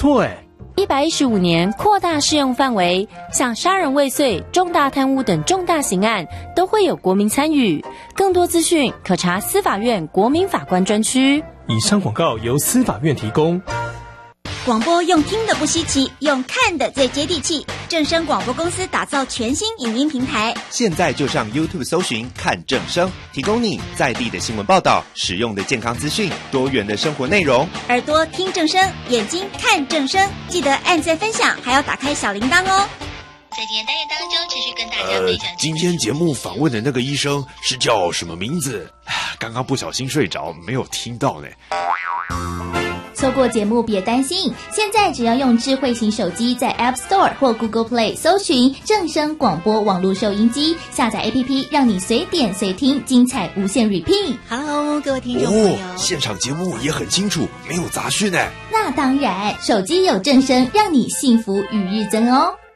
错哎。 115年扩大适用范围，像杀人未遂、重大贪污等重大刑案都会有国民参与。更多资讯可查司法院国民法官专区。 以上广告由司法院提供。 广播用听的不稀奇，用看的最接地气。正声广播公司打造全新影音平台， 现在就上 YouTube 搜寻看正声，提供你在地的新闻报道、实用的健康资讯、多元的生活内容。 耳朵听正声，眼睛看正声，记得按赞分享，还要打开小铃铛哦。 在今天单元当中，持续跟大家分享。 今天节目访问的那个医生是叫什么名字？刚刚不小心睡着，没有听到呢。 错过节目别担心，现在只要用智慧型手机在 App Store 或 Google Play 搜寻正声广播网络收音机，下载 APP， 让你随点随听，精彩无限 repeat。 Hello， 各位听众朋友， 现场节目也很清楚，没有杂讯呢。 那当然，手机有正声，让你幸福与日增哦。